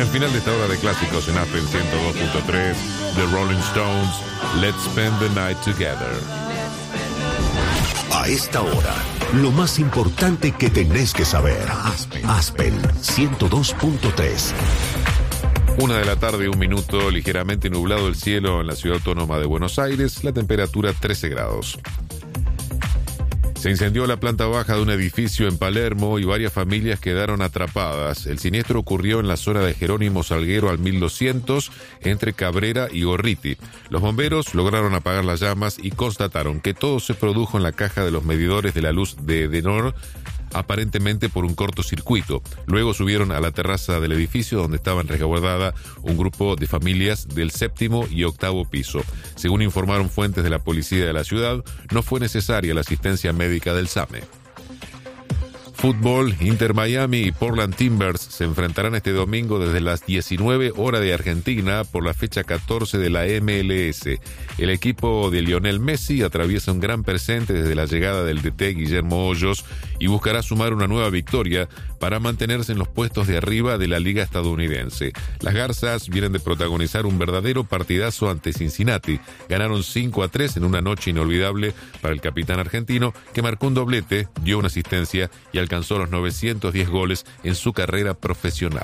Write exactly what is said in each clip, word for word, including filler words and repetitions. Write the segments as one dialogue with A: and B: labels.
A: el final de esta hora de clásicos en Aspen ciento dos punto tres, The Rolling Stones, Let's Spend the Night Together.
B: A esta hora, lo más importante que tenés que saber. Aspen, Aspen ciento dos punto tres.
A: Una de la tarde, un minuto, ligeramente nublado el cielo en la ciudad autónoma de Buenos Aires, la temperatura trece grados. Se incendió la planta baja de un edificio en Palermo y varias familias quedaron atrapadas. El siniestro ocurrió en la zona de Jerónimo Salguero al mil doscientos, entre Cabrera y Gorriti. Los bomberos lograron apagar las llamas y constataron que todo se produjo en la caja de los medidores de la luz de Edenor, aparentemente por un cortocircuito. Luego subieron a la terraza del edificio donde estaban resguardada un grupo de familias del séptimo y octavo piso. Según informaron fuentes de la policía de la ciudad, no fue necesaria la asistencia médica del SAME. Fútbol, Inter Miami y Portland Timbers se enfrentarán este domingo desde las diecinueve horas de Argentina por la fecha catorce de la M L S. El equipo de Lionel Messi atraviesa un gran presente desde la llegada del D T Guillermo Hoyos y buscará sumar una nueva victoria para mantenerse en los puestos de arriba de la liga estadounidense. Las Garzas vienen de protagonizar un verdadero partidazo ante Cincinnati. Ganaron cinco a tres en una noche inolvidable para el capitán argentino, que marcó un doblete, dio una asistencia y alcanzó los novecientos diez goles en su carrera profesional.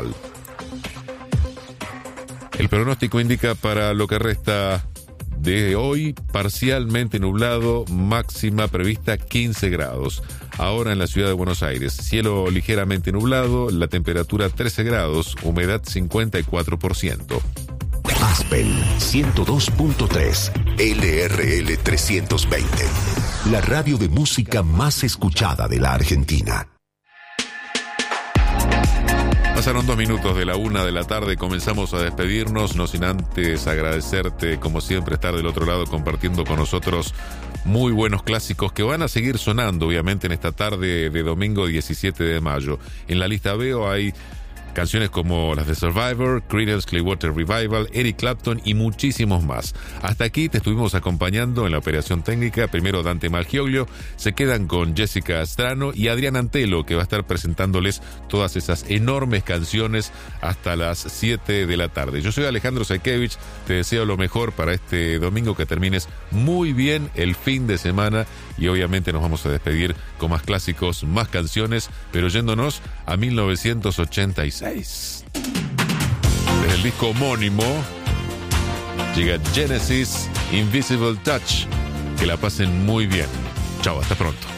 A: El pronóstico indica para lo que resta de hoy, parcialmente nublado, máxima prevista quince grados. Ahora en la ciudad de Buenos Aires, cielo ligeramente nublado, la temperatura trece grados, humedad cincuenta y cuatro por ciento.
B: Aspen ciento dos punto tres, L R L trescientos veinte, la radio de música más escuchada de la Argentina.
A: Pasaron dos minutos de la una de la tarde, comenzamos a despedirnos, no sin antes agradecerte, como siempre, estar del otro lado compartiendo con nosotros muy buenos clásicos que van a seguir sonando, obviamente, en esta tarde de domingo diecisiete de mayo. En la lista veo hay canciones como las de Survivor, Creedence Clearwater Revival, Eric Clapton y muchísimos más. Hasta aquí te estuvimos acompañando en la operación técnica. Primero Dante Malgioglio, se quedan con Jessica Astrano y Adrián Antelo, que va a estar presentándoles todas esas enormes canciones hasta las siete de la tarde. Yo soy Alejandro Saikevich, te deseo lo mejor para este domingo, que termines muy bien el fin de semana y obviamente nos vamos a despedir con más clásicos, más canciones, pero yéndonos a mil novecientos ochenta y seis. Desde el disco homónimo llega Genesis, Invisible Touch. Que la pasen muy bien. Chao, hasta pronto.